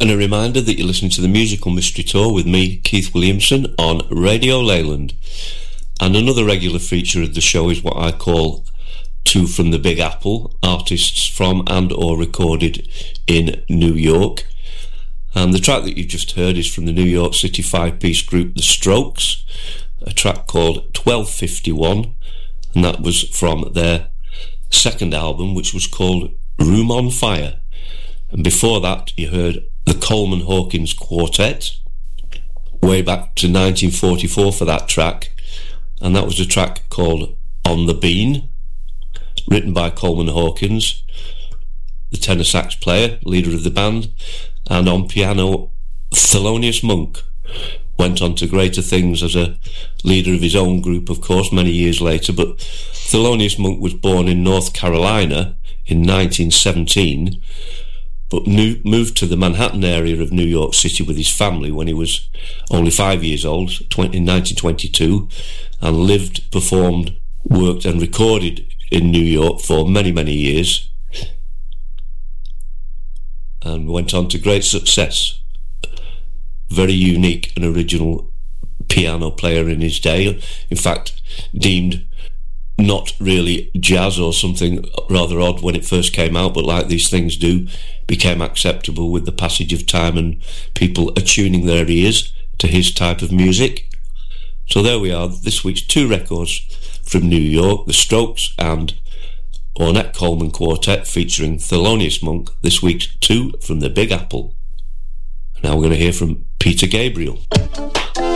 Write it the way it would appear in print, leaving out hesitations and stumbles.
And a reminder that you're listening to the Musical Mystery Tour with me, Keith Williamson, on Radio Leyland. And another regular feature of the show is what I call Two from the Big Apple, artists from and or recorded in New York. And the track that you've just heard is from the New York City five-piece group The Strokes, a track called 1251, and that was from their second album, which was called Room on Fire. And before that you heard the Coleman Hawkins Quartet, way back to 1944 for that track, and that was a track called On the Bean, written by Coleman Hawkins, the tenor sax player, leader of the band, and on piano Thelonious Monk went on to greater things as a leader of his own group, of course, many years later. But Thelonious Monk was born in North Carolina in 1917, but moved to the Manhattan area of New York City with his family when he was only 5 years old, in 1922, and lived, performed, worked and recorded in New York for many, many years, and went on to great success. Very unique and original piano player in his day. In fact, deemed not really jazz or something rather odd when it first came out, but like these things do, became acceptable with the passage of time and people attuning their ears to his type of music. So there we are, this week's two records from New York, The Strokes and Ornette Coleman Quartet featuring Thelonious Monk. This week's two from the Big Apple. Now we're going to hear from Peter Gabriel.